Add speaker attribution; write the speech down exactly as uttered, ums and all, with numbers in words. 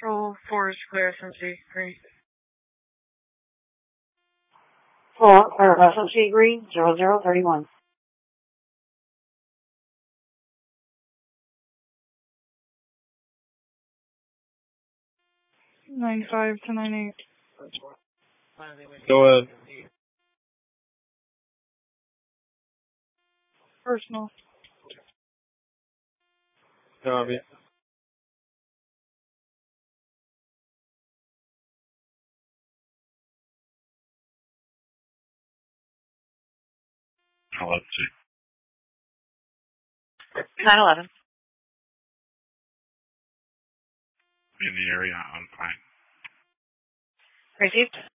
Speaker 1: Control four is clear, S M C green.
Speaker 2: Four, clear S M C green, zero zero thirty-one.
Speaker 1: ninety-five to ninety-eight.
Speaker 3: Go ahead.
Speaker 1: Personal.
Speaker 3: Copy.
Speaker 4: Let's see.
Speaker 2: nine eleven.
Speaker 4: In the area on fine.
Speaker 2: Received.